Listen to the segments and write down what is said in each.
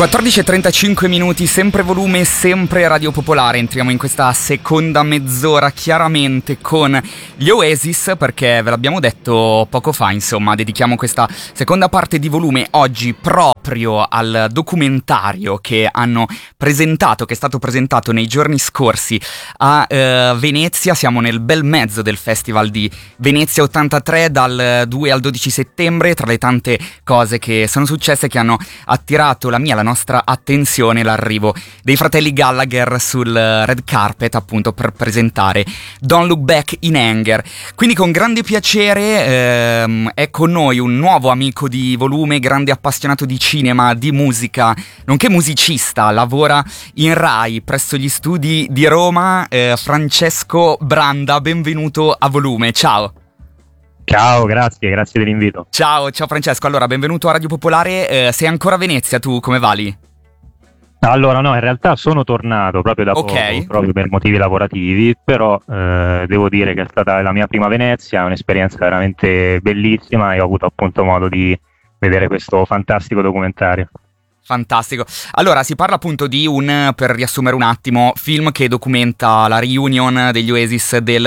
14:35 minuti, sempre volume, sempre Radio Popolare. Entriamo in questa seconda mezz'ora chiaramente con gli Oasis, perché ve l'abbiamo detto poco fa, insomma, dedichiamo questa seconda parte di volume oggi proprio al documentario che hanno presentato, che è stato presentato nei giorni scorsi a Venezia. Siamo nel bel mezzo del Festival di Venezia 83 dal 2 al 12 settembre. Tra le tante cose che sono successe, che hanno attirato la nostra attenzione, l'arrivo dei fratelli Gallagher sul red carpet, appunto per presentare Don't Look Back in Anger. Quindi con grande piacere è con noi un nuovo amico di volume, grande appassionato di cinema, di musica, nonché musicista, lavora in Rai presso gli studi di Roma, Francesco Branda. Benvenuto a volume, ciao. Ciao, grazie dell'invito. Ciao Francesco, allora benvenuto a Radio Popolare. Sei ancora a Venezia, tu come va lì? Allora no, in realtà sono tornato proprio da poco, proprio per motivi lavorativi, però devo dire che è stata la mia prima Venezia, un'esperienza veramente bellissima e ho avuto appunto modo di vedere questo fantastico documentario. Fantastico. Allora, si parla appunto di per riassumere un attimo, film che documenta la reunion degli Oasis del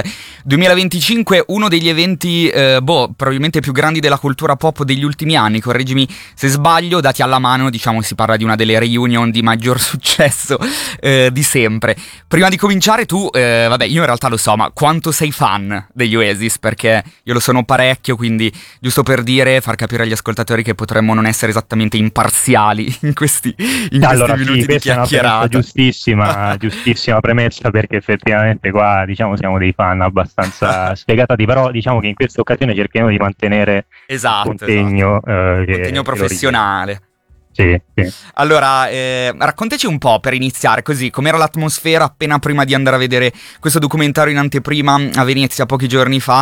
2025, uno degli eventi, probabilmente più grandi della cultura pop degli ultimi anni, correggimi se sbaglio, dati alla mano, diciamo, si parla di una delle reunion di maggior successo di sempre. Prima di cominciare tu, io in realtà lo so, ma quanto sei fan degli Oasis? Perché io lo sono parecchio, quindi giusto per dire, far capire agli ascoltatori che potremmo non essere esattamente imparziali in questi minuti di chiacchierata. Giustissima premessa, perché effettivamente qua diciamo siamo dei fan abbastanza sfegatati, però diciamo che in questa occasione cerchiamo di mantenere un contegno professionale. Sì. Allora, raccontaci un po', per iniziare, così, com'era l'atmosfera appena prima di andare a vedere questo documentario in anteprima a Venezia pochi giorni fa,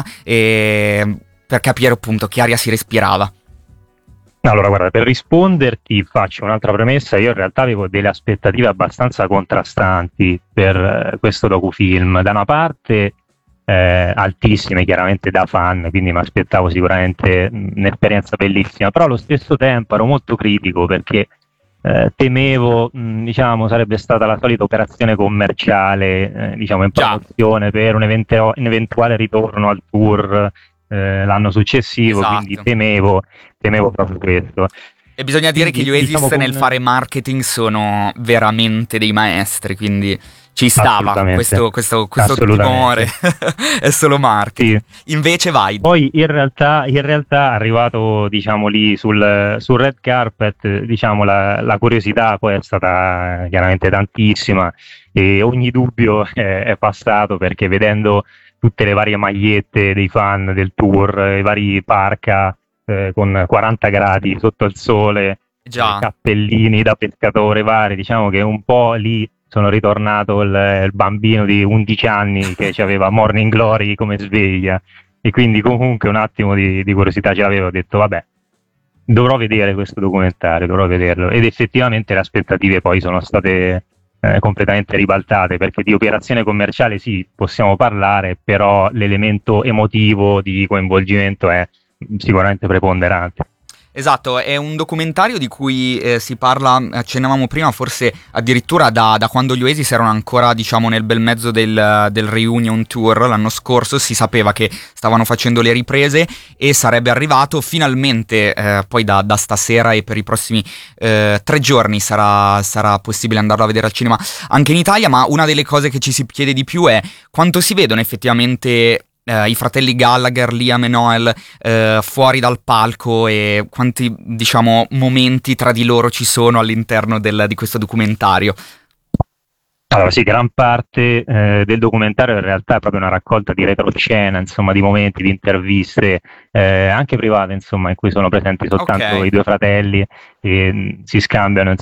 per capire appunto che aria si respirava. Allora, guarda, per risponderti faccio un'altra premessa. Io in realtà avevo delle aspettative abbastanza contrastanti per questo docufilm. Da una parte altissime, chiaramente da fan, quindi mi aspettavo sicuramente un'esperienza bellissima, però allo stesso tempo ero molto critico perché temevo, sarebbe stata la solita operazione commerciale, in promozione per un eventuale ritorno al tour l'anno successivo, quindi temevo proprio questo. E bisogna dire che gli Oasis nel fare marketing sono veramente dei maestri, quindi ci stava questo timore. È solo marketing. Sì. Invece vai. Poi in realtà arrivato lì sul red carpet, la curiosità poi è stata chiaramente tantissima e ogni dubbio è passato, perché vedendo tutte le varie magliette dei fan del tour, i vari parka con 40 gradi sotto il sole, cappellini da pescatore vari, diciamo che un po' lì sono ritornato il bambino di 11 anni che aveva Morning Glory come sveglia, e quindi comunque un attimo di curiosità ce l'avevo. Ho detto vabbè, dovrò vedere questo documentario, dovrò vederlo, ed effettivamente le aspettative poi sono state completamente ribaltate, perché di operazione commerciale sì, possiamo parlare, però l'elemento emotivo di coinvolgimento è sicuramente preponderante. Esatto, è un documentario di cui si parla, accennavamo prima, forse addirittura da quando gli Oasis erano ancora, nel bel mezzo del Reunion Tour l'anno scorso. Si sapeva che stavano facendo le riprese e sarebbe arrivato finalmente, poi da stasera e per i prossimi 3 giorni sarà possibile andarlo a vedere al cinema anche in Italia. Ma una delle cose che ci si chiede di più è quanto si vedono effettivamente i fratelli Gallagher, Liam e Noel, fuori dal palco, e quanti momenti tra di loro ci sono all'interno di questo documentario. Allora sì, gran parte del documentario in realtà è proprio una raccolta di retroscena, di momenti, di interviste anche private, in cui sono presenti soltanto i due fratelli e si scambiano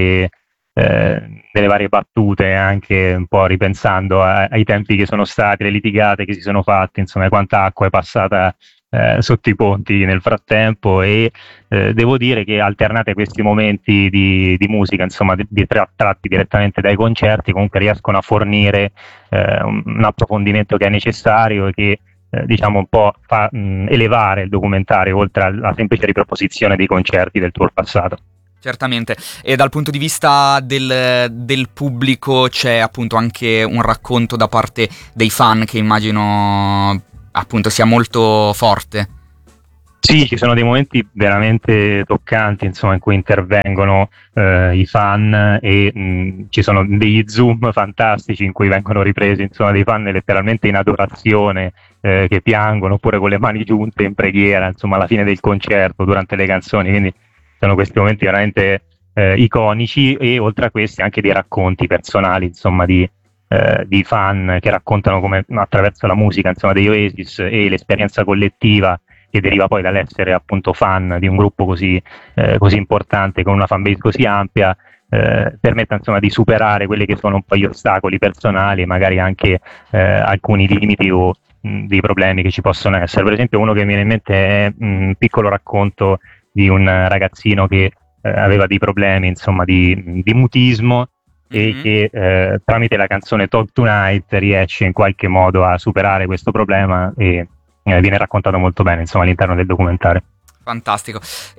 delle varie battute, anche un po' ripensando ai tempi che sono stati, le litigate che si sono fatte, quanta acqua è passata sotto i ponti nel frattempo. E devo dire che alternate a questi momenti di musica, tratti direttamente dai concerti, comunque riescono a fornire un approfondimento che è necessario e che un po' fa elevare il documentario oltre alla semplice riproposizione dei concerti del tour passato. Certamente, e dal punto di vista del pubblico c'è appunto anche un racconto da parte dei fan che immagino appunto sia molto forte. Sì, ci sono dei momenti veramente toccanti, insomma, in cui intervengono i fan e ci sono degli zoom fantastici in cui vengono ripresi, insomma, dei fan letteralmente in adorazione, che piangono oppure con le mani giunte in preghiera, insomma, alla fine del concerto, durante le canzoni, quindi sono questi momenti veramente iconici, e oltre a questi anche dei racconti personali, insomma, di fan che raccontano come attraverso la musica, insomma, degli Oasis e l'esperienza collettiva che deriva poi dall'essere appunto fan di un gruppo così importante, con una fanbase così ampia, permetta insomma di superare quelli che sono un po' gli ostacoli personali e magari anche alcuni limiti o dei problemi che ci possono essere. Per esempio, uno che mi viene in mente è un piccolo racconto di un ragazzino che aveva dei problemi, insomma, di mutismo, e che tramite la canzone Talk Tonight riesce in qualche modo a superare questo problema, e viene raccontato molto bene, insomma, all'interno del documentario. Fantastico.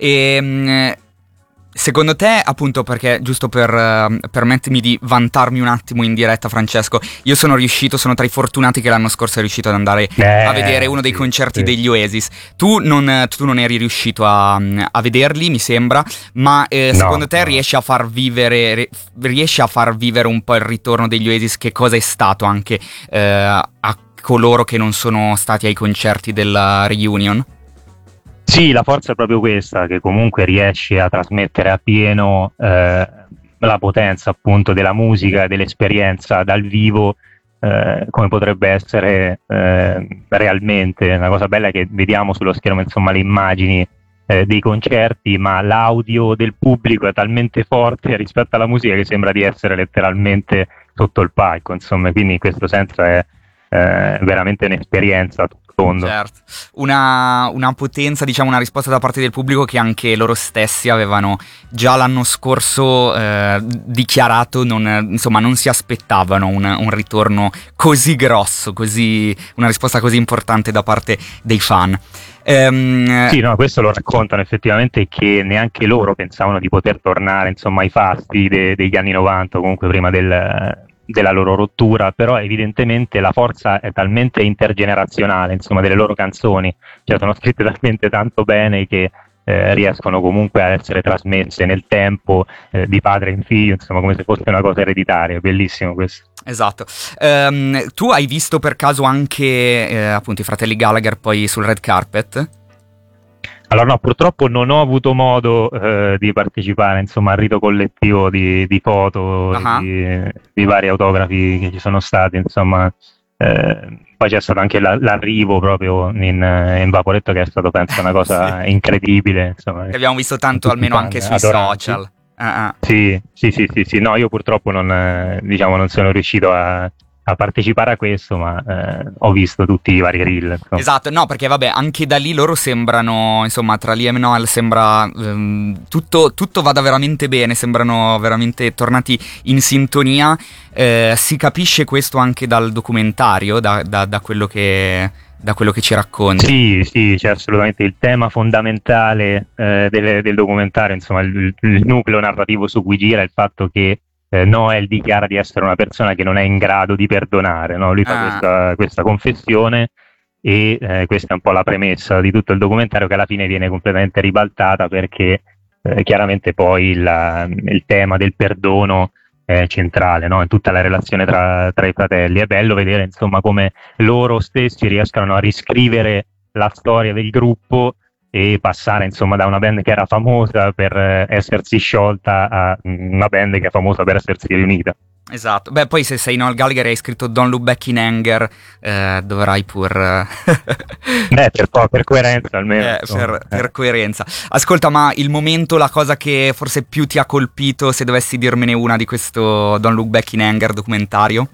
E secondo te, appunto, perché giusto per permettermi di vantarmi un attimo in diretta, Francesco, io sono tra i fortunati che l'anno scorso è riuscito ad andare a vedere uno dei concerti degli Oasis. Tu non eri riuscito a vederli, mi sembra, ma secondo te riesci a far vivere un po' il ritorno degli Oasis? Che cosa è stato anche a coloro che non sono stati ai concerti della reunion? Sì, la forza è proprio questa, che comunque riesce a trasmettere appieno la potenza appunto della musica, dell'esperienza dal vivo, come potrebbe essere realmente. Una cosa bella è che vediamo sullo schermo, insomma, le immagini dei concerti, ma l'audio del pubblico è talmente forte rispetto alla musica che sembra di essere letteralmente sotto il palco, insomma, quindi in questo senso è veramente un'esperienza a tutto tondo. Certo, una potenza, diciamo, una risposta da parte del pubblico che anche loro stessi avevano già l'anno scorso dichiarato, non si aspettavano un ritorno così grosso, una risposta così importante da parte dei fan. Sì, no, questo lo raccontano effettivamente, che neanche loro pensavano di poter tornare, insomma, ai fasti degli anni 90, comunque prima della loro rottura, però evidentemente la forza è talmente intergenerazionale, insomma, delle loro canzoni, cioè sono scritte talmente tanto bene che riescono comunque a essere trasmesse nel tempo, di padre in figlio, insomma, come se fosse una cosa ereditaria. Bellissimo questo. Esatto. Tu hai visto per caso anche appunto i fratelli Gallagher poi sul red carpet? Allora no, purtroppo non ho avuto modo di partecipare, insomma, al rito collettivo di foto, di vari autografi che ci sono stati, insomma. Poi c'è stato anche l'arrivo proprio in Vaporetto, che è stato, penso, una cosa sì, incredibile, insomma. Che abbiamo visto tanto, almeno anche sui social. Sì, no, io purtroppo non sono riuscito a partecipare a questo, ma ho visto tutti i vari reel. Insomma. Esatto, no, perché vabbè, anche da lì loro sembrano, insomma, tra Liam e Noel sembra tutto vada veramente bene, sembrano veramente tornati in sintonia. Si capisce questo anche dal documentario, da quello che ci racconti. Sì, c'è assolutamente il tema fondamentale del documentario, insomma, il nucleo narrativo su cui gira, il fatto che Noel dichiara di essere una persona che non è in grado di perdonare, no? Lui fa questa confessione, e questa è un po' la premessa di tutto il documentario, che alla fine viene completamente ribaltata, perché chiaramente poi il tema del perdono è centrale, no? In tutta la relazione tra i fratelli. È bello vedere, insomma, come loro stessi riescano a riscrivere la storia del gruppo e passare, insomma, da una band che era famosa per essersi sciolta a una band che è famosa per essersi riunita. Esatto, beh, poi se sei Noel Gallagher e hai scritto Don't Look Back in Anger, dovrai pur... per coerenza almeno. Per coerenza. Ascolta, ma il momento, la cosa che forse più ti ha colpito, se dovessi dirmene una, di questo Don't Look Back in Anger documentario?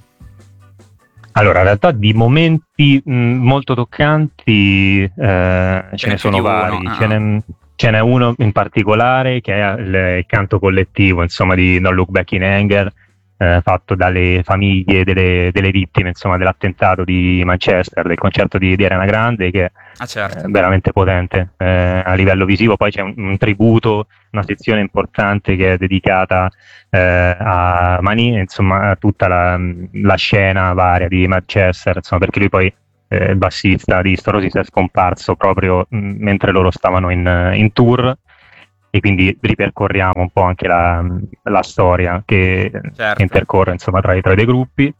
Allora, in realtà di momenti molto toccanti ce ne sono vari. Ce n'è uno in particolare che è il canto collettivo, insomma, di Don't Look Back in Anger, fatto dalle famiglie delle vittime, insomma, dell'attentato di Manchester, del concerto di Ariana Grande, che certo. è veramente potente a livello visivo. Poi c'è un tributo, una sezione importante che è dedicata a Mani, insomma, a tutta la scena varia di Manchester, insomma, perché lui poi il bassista di Storosis è scomparso proprio mentre loro stavano in tour, e quindi ripercorriamo un po' anche la storia che intercorre, insomma, tra i due gruppi.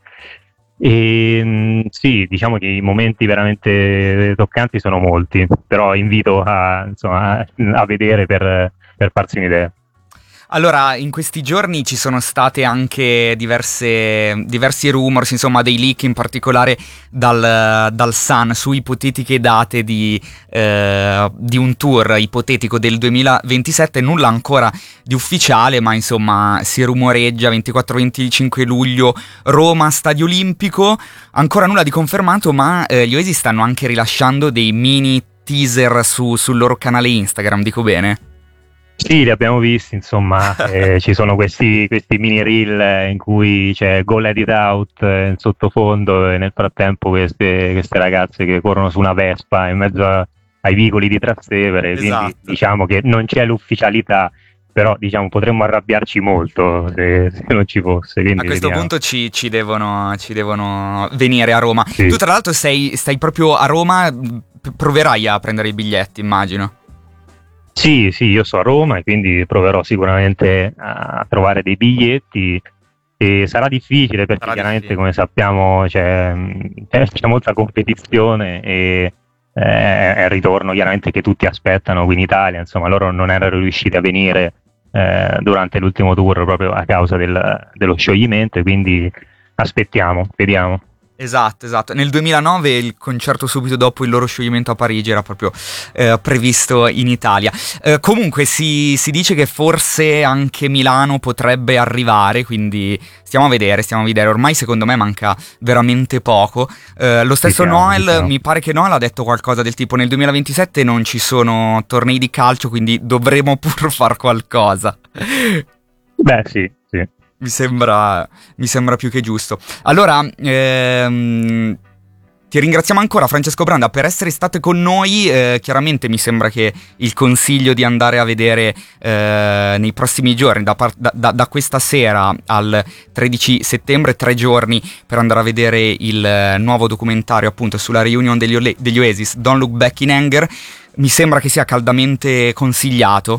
E sì, diciamo che i momenti veramente toccanti sono molti, però invito a vedere per farsi un'idea. Allora, in questi giorni ci sono state anche diversi rumors, insomma, dei leak, in particolare dal Sun, su ipotetiche date di un tour ipotetico del 2027. Nulla ancora di ufficiale, ma insomma si rumoreggia 24-25 luglio Roma, Stadio Olimpico. Ancora nulla di confermato, ma gli Oasis stanno anche rilasciando dei mini teaser sul loro canale Instagram, dico bene? Sì, li abbiamo visti, insomma, ci sono questi mini reel in cui c'è Go Let It Out in sottofondo, e nel frattempo queste ragazze che corrono su una Vespa in mezzo ai vicoli di Trastevere, esatto. Quindi diciamo che non c'è l'ufficialità, però diciamo potremmo arrabbiarci molto se non ci fosse. Quindi a questo punto ci devono venire a Roma. Sì. Tu tra l'altro stai proprio a Roma, proverai a prendere i biglietti, immagino. Sì, io sto a Roma e quindi proverò sicuramente a trovare dei biglietti, e sarà difficile perché chiaramente, come sappiamo, c'è molta competizione, e è il ritorno chiaramente che tutti aspettano qui in Italia. Insomma, loro non erano riusciti a venire durante l'ultimo tour proprio a causa dello scioglimento, e quindi aspettiamo, vediamo. Esatto. Nel 2009 il concerto subito dopo il loro scioglimento a Parigi era proprio previsto in Italia. Comunque si dice che forse anche Milano potrebbe arrivare, quindi stiamo a vedere. Ormai secondo me manca veramente poco. Lo stesso Noel, mi pare che Noel ha detto qualcosa del tipo: nel 2027 non ci sono tornei di calcio, quindi dovremo pur far qualcosa. Beh, sì. Mi sembra più che giusto. Allora, ti ringraziamo ancora, Francesco Branda, per essere state con noi. Chiaramente mi sembra che il consiglio di andare a vedere nei prossimi giorni, da questa sera al 13 settembre, 3 giorni per andare a vedere il nuovo documentario appunto sulla reunion degli Oasis, Don't Look Back in Anger, mi sembra che sia caldamente consigliato,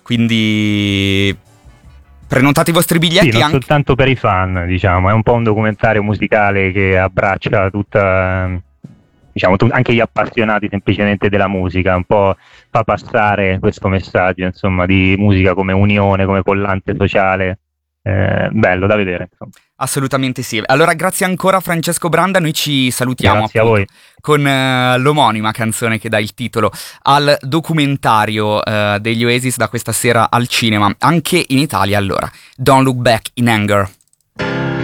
quindi prenotate i vostri biglietti. Sì, non soltanto per i fan, diciamo, è un po' un documentario musicale che abbraccia tutta, diciamo, anche gli appassionati semplicemente della musica, un po' fa passare questo messaggio, insomma, di musica come unione, come collante sociale. Bello da vedere, insomma. Assolutamente sì. Allora grazie ancora Francesco Branda, noi ci salutiamo. Grazie a voi. Con l'omonima canzone che dà il titolo al documentario degli Oasis, da questa sera al cinema, anche in Italia. Allora, Don't Look Back in Anger.